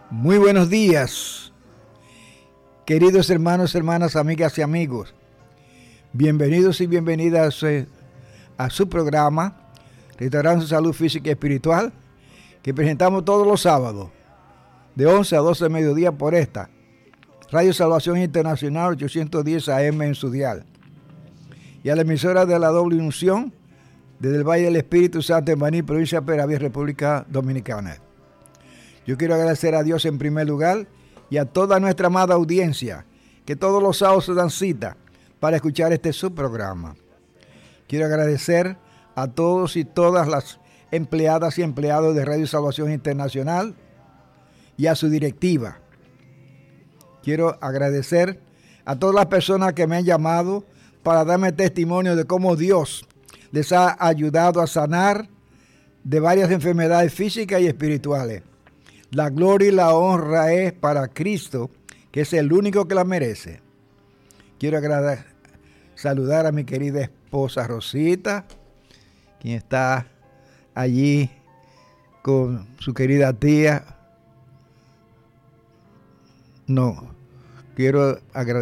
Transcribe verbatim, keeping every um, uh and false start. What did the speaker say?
Muy buenos días, queridos hermanos, hermanas, amigas y amigos. Bienvenidos y bienvenidas a su programa, Restaurando su Salud Física y Espiritual, que presentamos todos los sábados, de once a doce de mediodía por esta, Radio Salvación Internacional ochocientos diez A M en su dial. Y a la emisora de la Doble Unción, desde el Valle del Espíritu Santo en Baní, provincia de Peravia, República Dominicana. Yo quiero agradecer a Dios en primer lugar y a toda nuestra amada audiencia que todos los sábados se dan cita para escuchar este subprograma. Quiero agradecer a todos y todas las empleadas y empleados de Radio Salvación Internacional y a su directiva. Quiero agradecer a todas las personas que me han llamado para darme testimonio de cómo Dios les ha ayudado a sanar de varias enfermedades físicas y espirituales. La gloria y la honra es para Cristo, que es el único que la merece. Quiero agradecer, saludar a mi querida esposa Rosita, quien está allí con su querida tía. No, quiero agradecer.